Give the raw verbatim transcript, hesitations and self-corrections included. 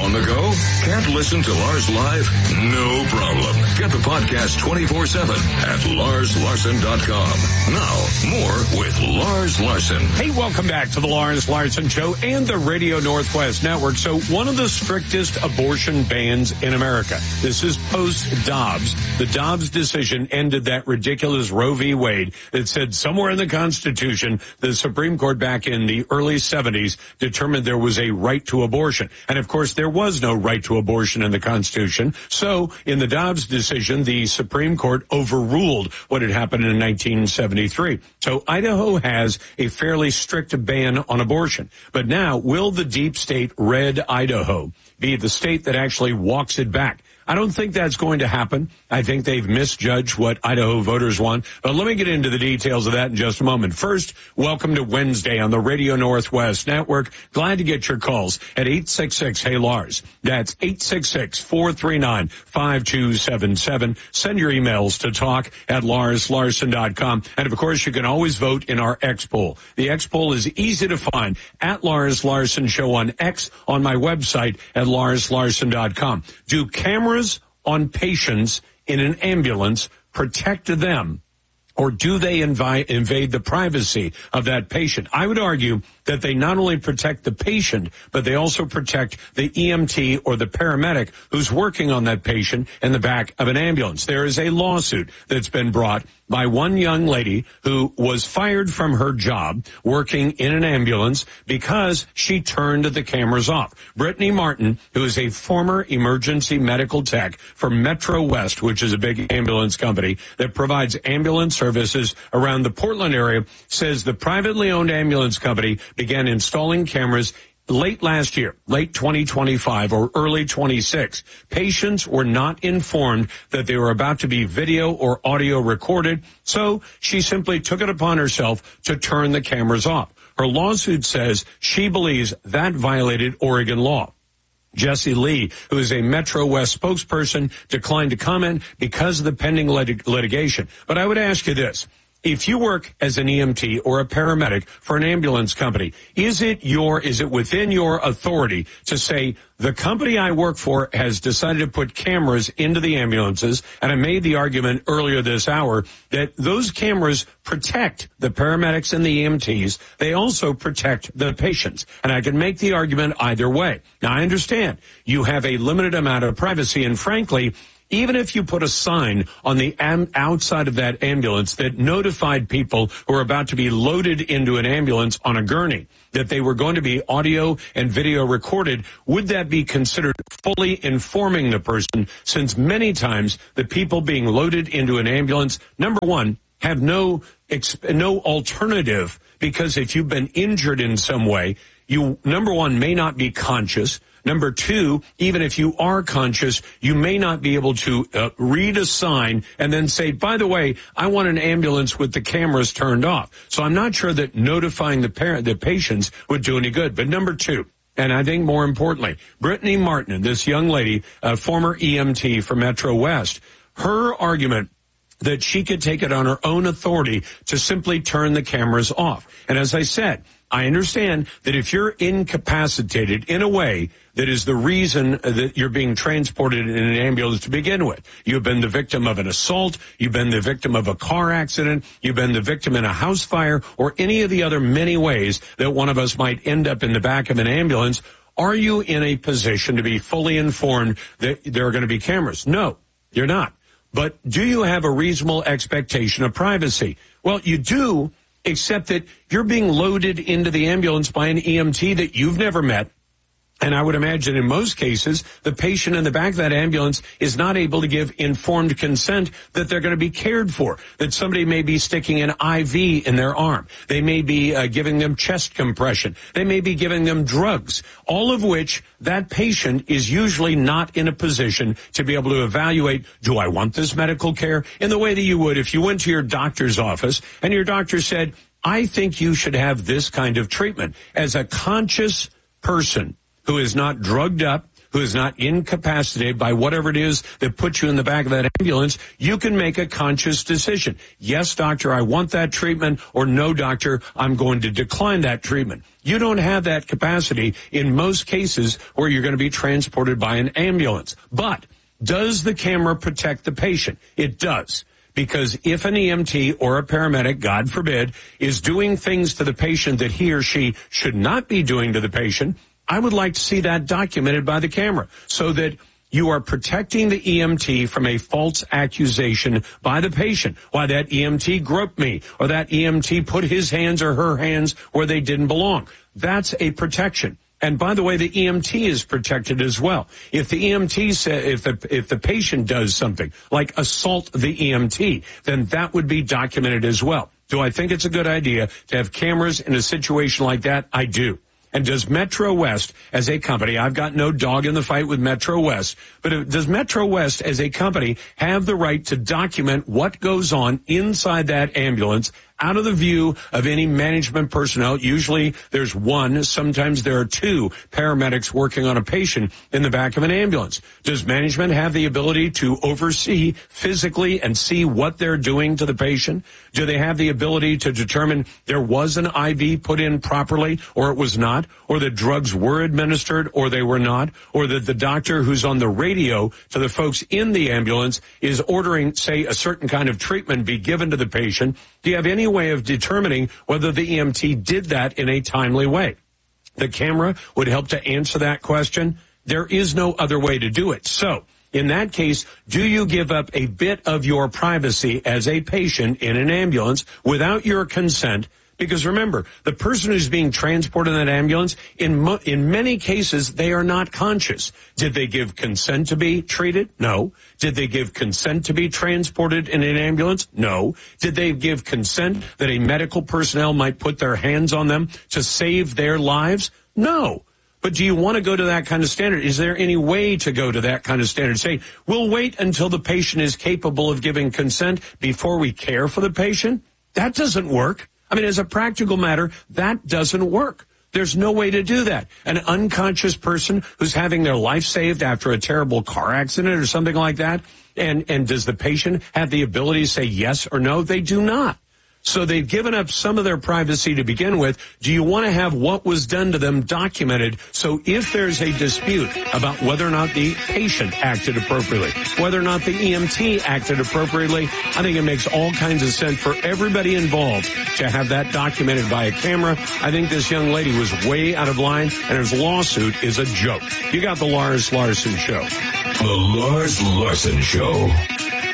On the go? Can't listen to Lars live? No problem. Get the podcast twenty-four seven at lars larson dot com. Now, more with Lars Larson. Hey, welcome back to the Lars Larson Show and the Radio Northwest Network. So one of the strictest abortion bans in America. This is post-Dobbs. The Dobbs decision ended that ridiculous Roe v. Wade that said somewhere in the Constitution, the Supreme Court back in the early seventies determined there was a right to abortion. And of course, there was no right to abortion in the Constitution. So in the Dobbs decision, the Supreme Court overruled what had happened in nineteen seventy-three. So Idaho has a fairly strict ban on abortion. But now, will the deep state red Idaho be the state that actually walks it back? I don't think that's going to happen. I think they've misjudged what Idaho voters want. But let me get into the details of that in just a moment. First, welcome to Wednesday on the Radio Northwest Network. Glad to get your calls at eight six six, hey Lars. That's eight six six, four three nine, five two seven seven. Send your emails to talk at lars larson dot com. And of course, you can always vote in our X poll. The X poll is easy to find at Lars Larson Show on X, on my website at lars larson dot com. Do cameras on patients in an ambulance protect them, or do they invi- invade the privacy of that patient? I would argue that they not only protect the patient, but they also protect the E M T or the paramedic who's working on that patient in the back of an ambulance. There is a lawsuit that's been brought by one young lady who was fired from her job working in an ambulance because she turned the cameras off. Brittany Martin, who is a former emergency medical tech for Metro West, which is a big ambulance company that provides ambulance services around the Portland area, says the privately owned ambulance company began installing cameras late last year, late twenty twenty-five or early twenty-six. Patients were not informed that they were about to be video or audio recorded, so she simply took it upon herself to turn the cameras off. Her lawsuit says she believes that violated Oregon law. Jesse Lee, who is a Metro West spokesperson, declined to comment because of the pending lit- litigation. But I would ask you this. If you work as an E M T or a paramedic for an ambulance company, is it your, is it within your authority to say, the company I work for has decided to put cameras into the ambulances, and I made the argument earlier this hour that those cameras protect the paramedics and the E M Ts. They also protect the patients, and I can make the argument either way. Now, I understand you have a limited amount of privacy, and frankly, even if you put a sign on the am- outside of that ambulance that notified people who are about to be loaded into an ambulance on a gurney that they were going to be audio and video recorded, would that be considered fully informing the person, since many times the people being loaded into an ambulance, number one, have no exp- no alternative, because if you've been injured in some way, you, number one, may not be conscious. Number two, even if you are conscious, you may not be able to uh, read a sign and then say, by the way, I want an ambulance with the cameras turned off. So I'm not sure that notifying the parent, the patients would do any good. But number two, and I think more importantly, Brittany Martin, this young lady, a former E M T for Metro West, her argument that she could take it on her own authority to simply turn the cameras off. And as I said, I understand that if you're incapacitated in a way that is the reason that you're being transported in an ambulance to begin with, you've been the victim of an assault, you've been the victim of a car accident, you've been the victim in a house fire, or any of the other many ways that one of us might end up in the back of an ambulance, are you in a position to be fully informed that there are going to be cameras? No, you're not. But do you have a reasonable expectation of privacy? Well, you do, except that you're being loaded into the ambulance by an E M T that you've never met. And I would imagine in most cases, the patient in the back of that ambulance is not able to give informed consent that they're going to be cared for, that somebody may be sticking an I V in their arm. They may be uh, giving them chest compression. They may be giving them drugs, all of which that patient is usually not in a position to be able to evaluate, do I want this medical care, in the way that you would if you went to your doctor's office and your doctor said, I think you should have this kind of treatment. As a conscious person who is not drugged up, who is not incapacitated by whatever it is that puts you in the back of that ambulance, you can make a conscious decision. Yes, doctor, I want that treatment, or no, doctor, I'm going to decline that treatment. You don't have that capacity in most cases where you're going to be transported by an ambulance. But does the camera protect the patient? It does. Because if an E M T or a paramedic, God forbid, is doing things to the patient that he or she should not be doing to the patient, I would like to see that documented by the camera so that you are protecting the E M T from a false accusation by the patient. Why, that E M T groped me, or that E M T put his hands or her hands where they didn't belong. That's a protection. And by the way, the E M T is protected as well. If the E M T say, if the if the patient does something like assault the E M T, then that would be documented as well. Do I think it's a good idea to have cameras in a situation like that? I do. And does Metro West as a company, I've got no dog in the fight with Metro West, but does Metro West as a company have the right to document what goes on inside that ambulance out of the view of any management personnel? Usually there's one, sometimes there are two paramedics working on a patient in the back of an ambulance. Does management have the ability to oversee physically and see what they're doing to the patient? Do they have the ability to determine there was an I V put in properly or it was not, or that drugs were administered or they were not, or that the doctor who's on the radio to the folks in the ambulance is ordering, say, a certain kind of treatment be given to the patient? Do you have any way of determining whether the E M T did that in a timely way? The camera would help to answer that question. There is no other way to do it. So, in that case, do you give up a bit of your privacy as a patient in an ambulance without your consent? Because remember, the person who's being transported in that ambulance, in mo- in many cases, they are not conscious. Did they give consent to be treated? No. Did they give consent to be transported in an ambulance? No. Did they give consent that a medical personnel might put their hands on them to save their lives? No. But do you want to go to that kind of standard? Is there any way to go to that kind of standard? Say, we'll wait until the patient is capable of giving consent before we care for the patient? That doesn't work. I mean, as a practical matter, that doesn't work. There's no way to do that. An unconscious person who's having their life saved after a terrible car accident or something like that, and, and does the patient have the ability to say yes or no? They do not. So they've given up some of their privacy to begin with. Do you want to have what was done to them documented? So if there's a dispute about whether or not the patient acted appropriately, whether or not the E M T acted appropriately, I think it makes all kinds of sense for everybody involved to have that documented by a camera. I think this young lady was way out of line, and her lawsuit is a joke. You got the Lars Larson Show. The Lars Larson Show.